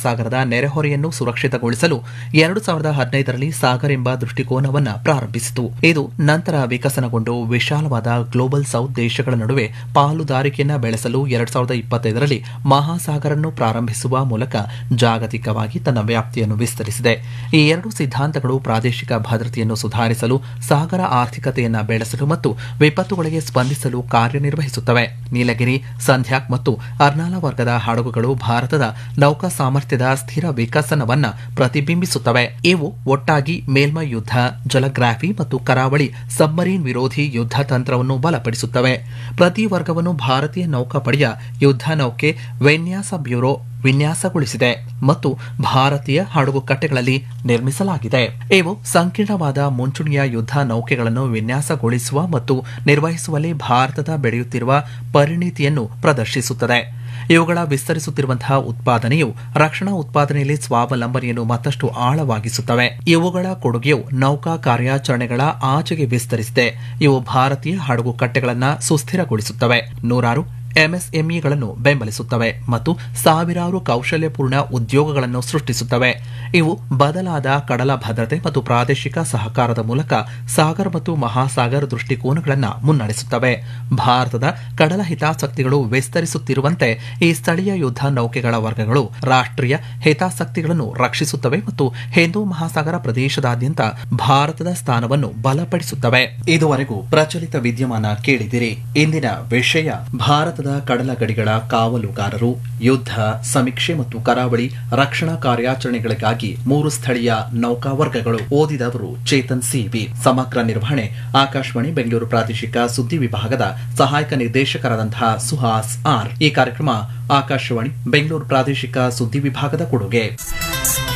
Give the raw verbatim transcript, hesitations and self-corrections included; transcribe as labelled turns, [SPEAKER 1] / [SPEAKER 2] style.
[SPEAKER 1] ಮಹಾಸಾಗರದ ನೆರೆಹೊರೆಯನ್ನು ಸುರಕ್ಷಿತಗೊಳಿಸಲು ಎರಡು ಸಾವಿರದ ಹದಿನೈದರಲ್ಲಿ ಸಾಗರ್ ಎಂಬ ದೃಷ್ಟಿಕೋನವನ್ನು ಪ್ರಾರಂಭಿಸಿತು. ಇದು ನಂತರ ವಿಕಸನಗೊಂಡು ವಿಶಾಲವಾದ ಗ್ಲೋಬಲ್ ಸೌತ್ ದೇಶಗಳ ನಡುವೆ ಪಾಲುದಾರಿಕೆಯನ್ನು ಬೆಳೆಸಲು ಎರಡ್ ಸಾವಿರದ ಇಪ್ಪತ್ತೈದರಲ್ಲಿ ಮಹಾಸಾಗರನ್ನು ಪ್ರಾರಂಭಿಸುವ ಮೂಲಕ ಜಾಗತಿಕವಾಗಿ ತನ್ನ ವ್ಯಾಪ್ತಿಯನ್ನು ವಿಸ್ತರಿಸಿದೆ. ಈ ಎರಡು ಸಿದ್ಧಾಂತಗಳು ಪ್ರಾದೇಶಿಕ ಭದ್ರತೆಯನ್ನು ಸುಧಾರಿಸಲು, ಸಾಗರ ಆರ್ಥಿಕತೆಯನ್ನು ಬೆಳೆಸಲು ಮತ್ತು ವಿಪತ್ತುಗಳಿಗೆ ಸ್ಪಂದಿಸಲು ಕಾರ್ಯನಿರ್ವಹಿಸುತ್ತವೆ. ನೀಲಗಿರಿ, ಸಂಧ್ಯಾಕ್ ಮತ್ತು ಅರ್ನಾಲಾ ವರ್ಗದ ಹಡಗುಗಳು ಭಾರತದ ನೌಕಾ ಸಾಮರ್ಥ್ಯದ ಸ್ಥಿರ ವಿಕಸನವನ್ನು ಪ್ರತಿಬಿಂಬಿಸುತ್ತವೆ. ಇವು ಒಟ್ಟಾಗಿ ಮೇಲ್ಮೈ ಯುದ್ಧ, ಜಲಗ್ರಾಫಿ ಮತ್ತು ಕರಾವಳಿ ಸಬ್ಮರೀನ್ ವಿರೋಧಿ ಯುದ್ಧ ತಂತ್ರವನ್ನು ಬಲಪಡಿಸುತ್ತವೆ. ಪ್ರತಿ ವರ್ಗವನ್ನು ಭಾರತೀಯ ನೌಕಾಪಡೆಯ ಯುದ್ಧ ನೌಕೆ ವಿನ್ಯಾಸ ಬ್ಯೂರೋ ವಿನ್ಯಾಸಗೊಳಿಸಿದೆ ಮತ್ತು ಭಾರತೀಯ ಹಡಗು ಕಟ್ಟೆಗಳಲ್ಲಿ ನಿರ್ಮಿಸಲಾಗಿದೆ. ಇವು ಸಂಕೀರ್ಣವಾದ ಮುಂಚೂಣಿಯ ಯುದ್ಧ ನೌಕೆಗಳನ್ನು ವಿನ್ಯಾಸಗೊಳಿಸುವ ಮತ್ತು ನಿರ್ವಹಿಸುವಲ್ಲಿ ಭಾರತದ ಬೆಳೆಯುತ್ತಿರುವ ಪರಿಣಿತಿಯನ್ನು ಪ್ರದರ್ಶಿಸುತ್ತದೆ. ಇವುಗಳ ವಿಸ್ತರಿಸುತ್ತಿರುವಂತಹ ಉತ್ಪಾದನೆಯು ರಕ್ಷಣಾ ಉತ್ಪಾದನೆಯಲ್ಲಿ ಸ್ವಾವಲಂಬನೆಯನ್ನು ಮತ್ತಷ್ಟು ಆಳವಾಗಿಸುತ್ತವೆ. ಇವುಗಳ ಕೊಡುಗೆಯು ನೌಕಾ ಕಾರ್ಯಾಚರಣೆಗಳ ಆಚೆಗೆ ವಿಸ್ತರಿಸಿದೆ. ಇವು ಭಾರತೀಯ ಹಡಗು ಕಟ್ಟೆಗಳನ್ನು ಸುಸ್ಥಿರಗೊಳಿಸುತ್ತವೆ, ನೂರಾರು ಎಂಎಸ್ಎಂಇಗಳನ್ನು ಬೆಂಬಲಿಸುತ್ತವೆ ಮತ್ತು ಸಾವಿರಾರು ಕೌಶಲ್ಯಪೂರ್ಣ ಉದ್ಯೋಗಗಳನ್ನು ಸೃಷ್ಟಿಸುತ್ತವೆ. ಇವು ಬದಲಾದ ಕಡಲ ಭದ್ರತೆ ಮತ್ತು ಪ್ರಾದೇಶಿಕ ಸಹಕಾರದ ಮೂಲಕ ಸಾಗರ್ ಮತ್ತು ಮಹಾಸಾಗರ ದೃಷ್ಟಿಕೋನಗಳನ್ನು ಮುನ್ನಡೆಸುತ್ತವೆ. ಭಾರತದ ಕಡಲ ಹಿತಾಸಕ್ತಿಗಳು ವಿಸ್ತರಿಸುತ್ತಿರುವಂತೆ ಈ ಸ್ಥಳೀಯ ಯುದ್ಧ ನೌಕೆಗಳ ವರ್ಗಗಳು ರಾಷ್ಟ್ರೀಯ ಹಿತಾಸಕ್ತಿಗಳನ್ನು ರಕ್ಷಿಸುತ್ತವೆ ಮತ್ತು ಹಿಂದೂ ಮಹಾಸಾಗರ ಪ್ರದೇಶದಾದ್ಯಂತ ಭಾರತದ ಸ್ಥಾನವನ್ನು ಬಲಪಡಿಸುತ್ತವೆ. ಇದುವರೆಗೂ ಪ್ರಚಲಿತ ವಿದ್ಯಮಾನ ಕೇಳಿದಿರಿ. ಇಂದಿನ ವಿಷಯ ಭಾರತ ಕಡಲ ಗಡಿಗಳ ಕಾವಲುಗಾರರು, ಯುದ್ಧ, ಸಮೀಕ್ಷೆ ಮತ್ತು ಕರಾವಳಿ ರಕ್ಷಣಾ ಕಾರ್ಯಾಚರಣೆಗಳಿಗಾಗಿ ಮೂರು ಸ್ಥಳೀಯ ನೌಕಾ ವರ್ಗಗಳು. ಓದಿದವರು ಚೇತನ್ ಸಿವಿ. ಸಮಗ್ರ ನಿರ್ವಹಣೆ ಆಕಾಶವಾಣಿ ಬೆಂಗಳೂರು ಪ್ರಾದೇಶಿಕ ಸುದ್ದಿ ವಿಭಾಗದ ಸಹಾಯಕ ನಿರ್ದೇಶಕರಾದಂತಹ ಸುಹಾಸ್ ಆರ್. ಈ ಕಾರ್ಯಕ್ರಮ ಆಕಾಶವಾಣಿ ಬೆಂಗಳೂರು ಪ್ರಾದೇಶಿಕ ಸುದ್ದಿ ವಿಭಾಗದ ಕೊಡುಗೆ.